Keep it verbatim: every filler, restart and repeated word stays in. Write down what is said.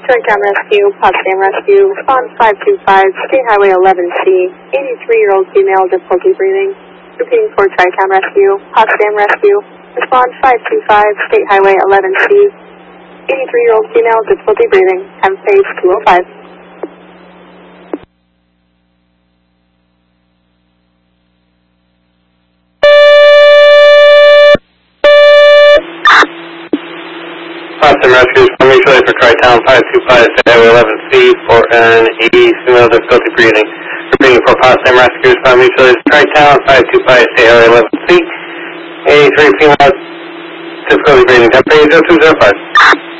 Tri-Cam Rescue, Potsdam Rescue, respond five two five, State Highway eleven C, eighty-three-year-old female, difficulty breathing. Repeating for Tri-Cam Rescue, Potsdam Rescue, respond five two five, State Highway eleven C, eighty-three-year-old female, difficulty breathing, M phase two oh five. Potsdam Rescue, respond mutually for Tri-Town five two five, State Highway eleven C, for an eighty female, difficulty breathing. Repeating for Potsdam Rescue, respond mutually for Tri-Town five two five, State Highway eleven C, eighty-three female, difficulty breathing. Temperature zero two zero five.